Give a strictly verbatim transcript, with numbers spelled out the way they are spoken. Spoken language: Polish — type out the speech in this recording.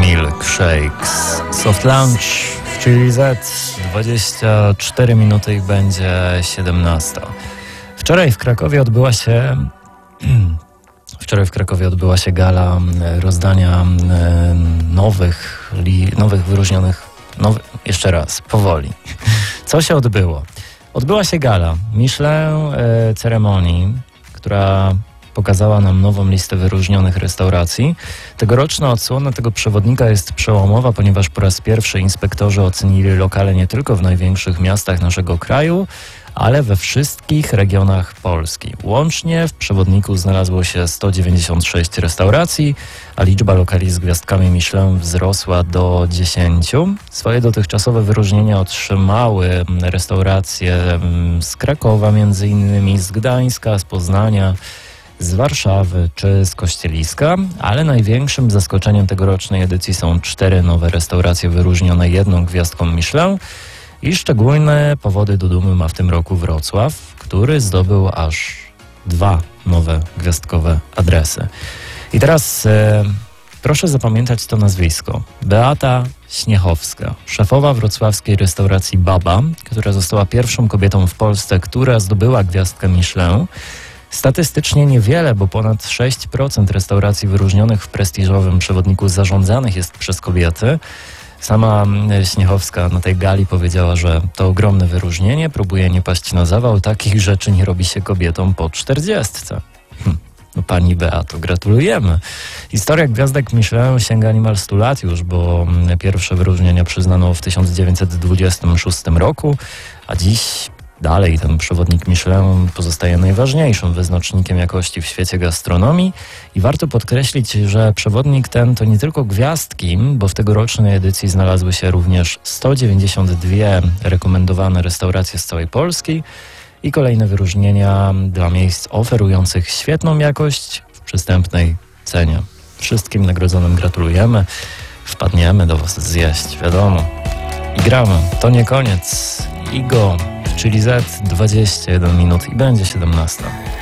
Milkshakes. Soft Lunch w Chili Z. dwadzieścia cztery minuty i będzie siedemnasta. Wczoraj w Krakowie odbyła się... Wczoraj w Krakowie odbyła się gala rozdania nowych, nowych wyróżnionych... Nowy, jeszcze raz, powoli. Co się odbyło? Odbyła się gala Michelin e, ceremonii, która pokazała nam nową listę wyróżnionych restauracji. Tegoroczna odsłona tego przewodnika jest przełomowa, ponieważ po raz pierwszy inspektorzy ocenili lokale nie tylko w największych miastach naszego kraju, ale we wszystkich regionach Polski. Łącznie w przewodniku znalazło się sto dziewięćdziesiąt sześć restauracji, a liczba lokali z gwiazdkami Michelin wzrosła do dziesięciu. Swoje dotychczasowe wyróżnienia otrzymały restauracje z Krakowa, między innymi z Gdańska, z Poznania, z Warszawy czy z Kościeliska, ale największym zaskoczeniem tegorocznej edycji są cztery nowe restauracje wyróżnione jedną gwiazdką Michelin. I szczególne powody do dumy ma w tym roku Wrocław, który zdobył aż dwa nowe gwiazdkowe adresy. I teraz e, proszę zapamiętać to nazwisko. Beata Śniechowska, szefowa wrocławskiej restauracji Baba, która została pierwszą kobietą w Polsce, która zdobyła gwiazdkę Michelin. Statystycznie niewiele, bo ponad sześć procent restauracji wyróżnionych w prestiżowym przewodniku zarządzanych jest przez kobiety. Sama Śniechowska na tej gali powiedziała, że to ogromne wyróżnienie, próbuje nie paść na zawał, takich rzeczy nie robi się kobietom po czterdziestce. Hm. No pani Beato, gratulujemy. Historia gwiazdek Michelin sięga niemal stu lat już, bo pierwsze wyróżnienia przyznano w tysiąc dziewięćset dwudziestym szóstym roku, a dziś dalej ten przewodnik Michelin pozostaje najważniejszym wyznacznikiem jakości w świecie gastronomii i warto podkreślić, że przewodnik ten to nie tylko gwiazdki, bo w tegorocznej edycji znalazły się również sto dziewięćdziesiąt dwie rekomendowane restauracje z całej Polski i kolejne wyróżnienia dla miejsc oferujących świetną jakość w przystępnej cenie. Wszystkim nagrodzonym gratulujemy, wpadniemy do was zjeść, wiadomo. I gramy, to nie koniec. Igo, czyli Z, dwadzieścia jeden minut i będzie siedemnasta.